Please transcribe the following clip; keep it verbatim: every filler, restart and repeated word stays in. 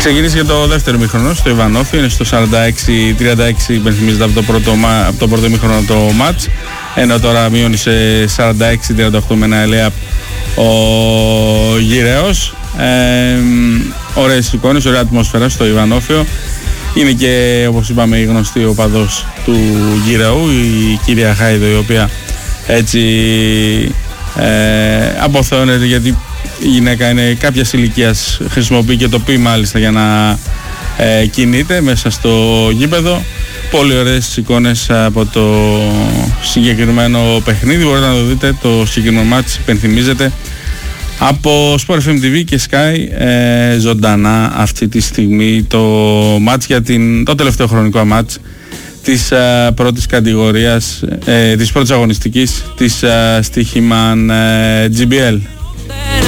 Ξεκίνησε για το δεύτερο ημίχρονο στο Ιβανόφιο, είναι στο σαράντα έξι τριάντα έξι, υπενθυμίζεται από το πρώτο, από το πρώτο ημίχρονο το μάτς, ενώ τώρα μειώνει σε σαράντα έξι τριάντα οκτώ με ένα ελέα ο Γυραιός. Ε, ωραίες εικόνες, ωραία ατμόσφαιρα στο Ιβανόφιο. Είναι και, όπως είπαμε, η γνωστή οπαδός του Γυραιού, η κυρία Χάιδο, η οποία έτσι ε, αποθεώνεται, γιατί η γυναίκα είναι κάποιας ηλικίας, χρησιμοποιεί και το πι μάλιστα για να ε, κινείται μέσα στο γήπεδο. Πολύ ωραίες εικόνες από το συγκεκριμένο παιχνίδι. Μπορείτε να το δείτε, το συγκεκριμένο μάτς υπενθυμίζεται από Sport εφ εμ τι βι και Sky ε, ζωντανά αυτή τη στιγμή, το μάτς για την, το τελευταίο χρονικό μάτς της ε, πρώτης κατηγορίας, ε, της πρώτης αγωνιστικής της ε, Στοίχημαν ε, τζι μπι ελ.